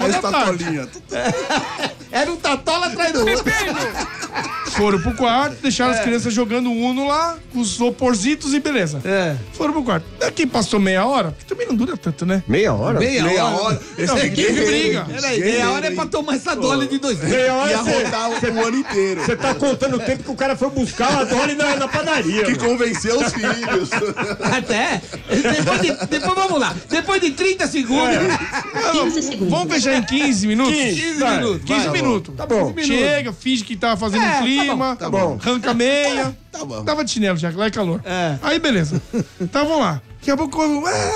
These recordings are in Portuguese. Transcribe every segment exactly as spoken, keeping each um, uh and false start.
sábado à tarde. Era um tatola atrás do outro. Foram pro quarto, deixaram é. as crianças jogando Uno lá, com os oporzitos e beleza. É. Foram pro quarto. Daqui passou meia hora, porque também não dura tanto, né? Meia hora? Meia, meia hora. hora. Esse não, que briga. Peraí, meia hora é pra tomar essa Dolly de dois Meia hora ia você, rodar o, o ano inteiro. Você tá contando o tempo que o cara foi buscar a Dolly na, na padaria. Que mano. convenceu os filhos. Até. Depois, de, depois vamos lá. Depois de trinta segundos. É. quinze segundos. Vamos fechar em quinze minutos? quinze, quinze vai. minutos. quinze vai, minutos. Tá bom. Chega, finge que tá fazendo É, um clima. tá bom, tá bom. Arranca a meia. Tá bom. Tava de chinelo já, que lá é calor. É. Aí, beleza. Tava lá. Daqui a pouco.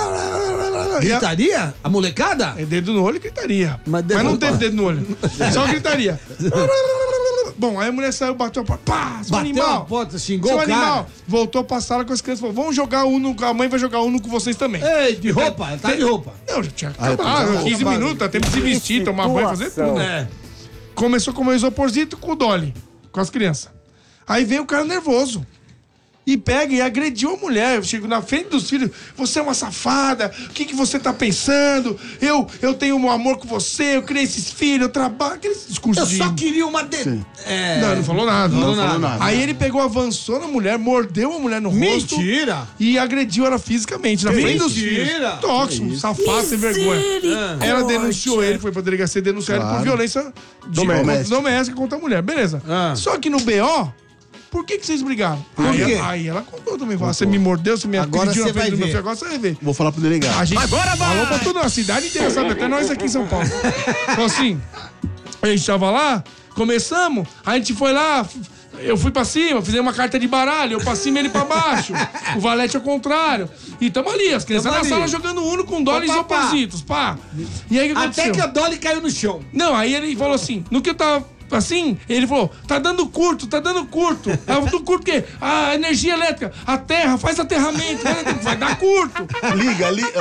Gritaria? A molecada? É dedo no olho e gritaria. Mas Mas, dedo não no- teve dedo no olho. Só gritaria. Bom, aí a mulher saiu, bateu a porta. Pá, seu Bateu animal. a porta, xingou Seu o cara. animal. Voltou pra sala com as crianças. Falou, vamos jogar Uno. A mãe vai jogar Uno com vocês também. Ei, de roupa? Ela tá de roupa. Não, já tinha Ah, eu tô acabado. já quinze acabado. minutos, dá tempo de se vestir, tomar banho, fazer tudo. É. Começou com o isoporzito com o Dolly, com as crianças. Aí veio o cara nervoso. E pega e agrediu a mulher. Eu chego na frente dos filhos. Você é uma safada. O que, que você tá pensando? Eu, eu tenho um amor com você. Eu criei esses filhos. Eu trabalho. Aquele discurso Eu de... só queria uma de... É... Não, não falou nada. Não Não falou nada. nada. Aí ele pegou, avançou na mulher, mordeu a mulher no rosto. Mentira! E agrediu ela fisicamente. Na frente dos Mentira! filhos. Tóxico, safado, sem vergonha. Ela denunciou ele, foi pra delegacia denunciar ele por Claro. violência de- Doméstica. doméstica contra a mulher. Beleza. Ah. Só que no B O, por que, que vocês brigaram? Por aí, quê? aí ela contou também. Falou, você me mordeu, você me Agora agrediu você na frente vai do meu ver. filho, agora você vai ver. Vou falar pro delegado. A gente falou pra toda a cidade inteira, sabe? Até nós aqui em São Paulo. Falou assim, a gente tava lá, começamos, a gente foi lá, eu fui pra cima, fizemos uma carta de baralho, eu pra cima e ele pra baixo. O valete ao contrário. E tamo ali, as crianças Tamo na ali. sala jogando Uno com Dolly e Pá, pá, pá. isoporzitos, pá. E aí o que aconteceu? Até que a Dolly caiu no chão. Não, aí ele falou assim, no que eu tava assim, ele falou, tá dando curto, tá dando curto. Aí eu tô curto o quê? A energia elétrica, a terra, faz aterramento, vai, vai dar curto. Liga, liga.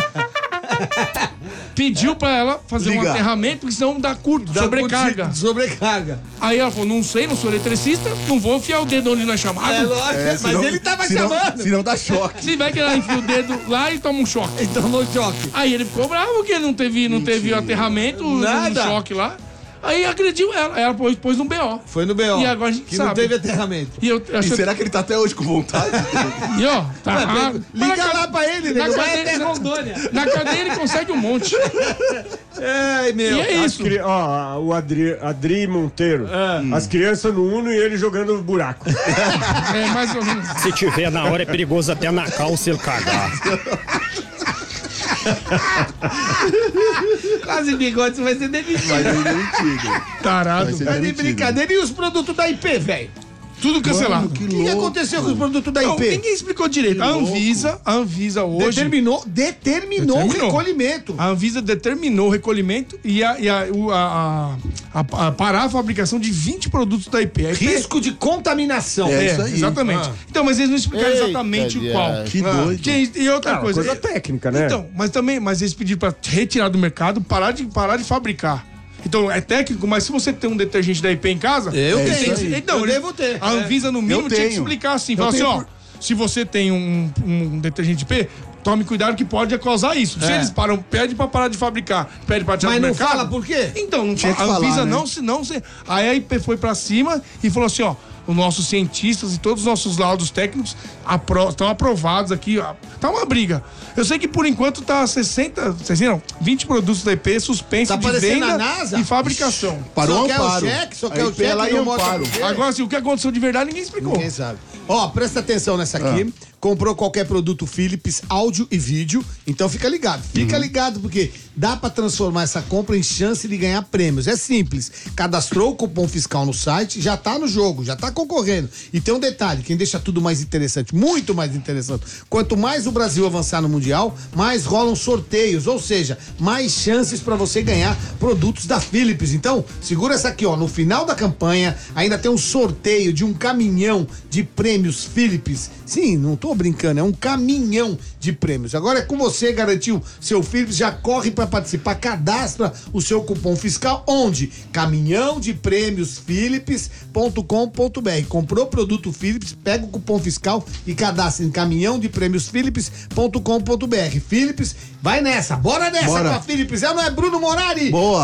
ó. Pediu pra ela fazer um Liga. aterramento, porque senão dá curto, Dá sobrecarga. curti- Sobrecarga. Aí ela falou, não sei, não sou eletricista, não vou enfiar o dedo onde não é chamado. É lógico, É, mas senão- ele tava senão, chamando. Senão dá choque. Se vai que ela enfia o dedo lá e toma um choque. Então no choque. Aí ele ficou bravo porque ele não teve, não teve o aterramento, Nada. um choque lá. Aí agrediu ela, ela pôs, pôs no B O. Foi no B O. E agora a gente que sabe. não teve aterramento. E eu E achei... será que ele tá até hoje com vontade? E ó, tá Ué, errado. liga Mas na lá ca- pra ele, na nego. Vai cadeia- até na- Rondônia. Na cadeia ele consegue um monte. Ai, meu. E é As isso. cri- Ó, o Adri, Adri Monteiro. É. As crianças no Uno e ele jogando buraco. É mais ou menos. Se tiver na hora é perigoso até na calça ele cagar. Quase bigode, você vai ser demitido. Vai ser demitido. Tarado. Vai ser Tá de demitido. brincadeira. E os produtos da I P, velho? Tudo cancelado. Mano, que O que, louco. aconteceu com os produtos da Não, I P? ninguém explicou direito. A Anvisa, a Anvisa hoje... Determinou, determinou, o Determinou. recolhimento. A Anvisa determinou o recolhimento e, a, e a, o- a, a, a- a parar a fabricação de vinte produtos da I P. A I P Risco de contaminação. É É, isso aí. exatamente. Então, mas eles não explicaram Eita, exatamente Dias. qual. Que doido. Que- E outra Ah, coisa. coisa técnica, né? Então, mas também, mas eles pediram pra retirar do mercado, parar de, parar de fabricar. Então, é técnico, mas se você tem um detergente da I P em casa... Eu ele tenho. tem que- Então, Eu ele- devo ter. A Anvisa, no mínimo, Eu tinha que tenho. explicar assim. Eu Falar assim, tenho ó, por- se você tem um, um detergente I P, tome cuidado que pode causar isso. Se É. eles param, pede pra parar de fabricar, pede pra tirar Mas do não mercado... fala por quê? Então, não Tinha que a Anvisa falar, né? não, se não... Se, aí a I P foi pra cima e falou assim, ó, os nossos cientistas e todos os nossos laudos técnicos apro- estão aprovados aqui. Ó. Tá uma briga. Eu sei que por enquanto tá sessenta, sessenta não, vinte produtos da I P suspensos Tá de parecendo venda a NASA? e fabricação. Parou Só o quer o amparo. cheque, só quer A o I P é cheque, lá não em mostra amparo. por quê. Agora, assim, o que aconteceu de verdade, ninguém explicou. Ninguém sabe. Ó, presta atenção nessa aqui. Comprou qualquer produto Philips, áudio e vídeo. Então fica ligado. Fica ligado, porque dá pra transformar essa compra em chance de ganhar prêmios. É simples. Cadastrou o cupom fiscal no site, já tá no jogo, já tá concorrendo. E tem um detalhe, quem deixa tudo mais interessante, muito mais interessante. Quanto mais o Brasil avançar no Mundial, mais rolam sorteios, ou seja, mais chances pra você ganhar produtos da Philips. Então, segura essa aqui, ó. No final da campanha, ainda tem um sorteio de um caminhão de prêmios Philips. Sim, não tô brincando, é um caminhão de prêmios. Agora é com você, garantiu seu Philips, já corre para participar, cadastra o seu cupom fiscal, onde? caminhão de prêmios philips ponto com ponto br. Comprou produto Philips, pega o cupom fiscal e cadastra em caminhão de prêmios philips ponto com ponto br. Philips, vai nessa, bora nessa Bora. com a Philips, é ou não é, Bruno Morari? Boa.